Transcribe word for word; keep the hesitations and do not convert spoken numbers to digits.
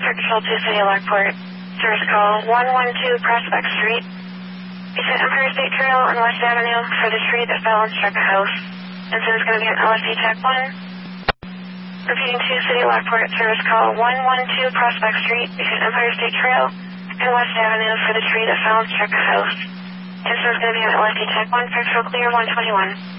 Control two City Lockport. Service call one one two Prospect Street. It's at Empire State Trail on West Avenue for the tree that fell and struck a house. And so it's going to be an L S D Tech one. Repeating two City Lockport. Service call one one two Prospect Street. It's at Empire State Trail and West Avenue for the tree that fell and struck a house. And so it's going to be an L S D Tech one. Fixed clear one twenty-one.